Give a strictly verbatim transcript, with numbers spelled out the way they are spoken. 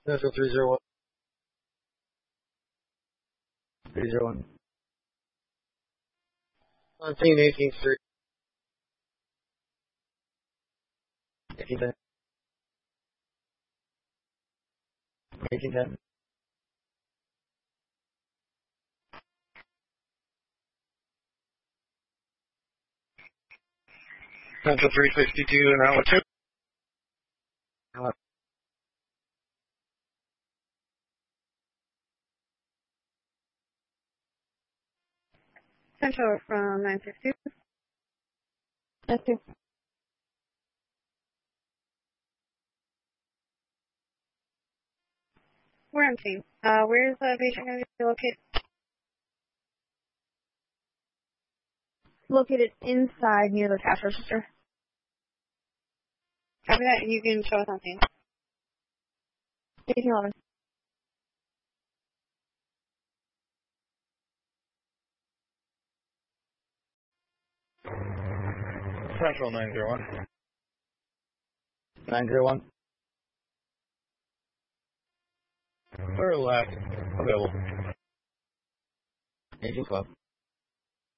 Central three zero one. three zero one. Fontaigne eighteenth Street. eighteen ten. eighteen ten. Central three sixty-two and outlet two. Central from nine six two. That's two. We're empty. Uh, where's the patient going to be located? Located inside near the cash register. Copy that. You can show us on scene. eighteen eleven. Central nine zero one. nine zero one. Or last available. eighteen twelve.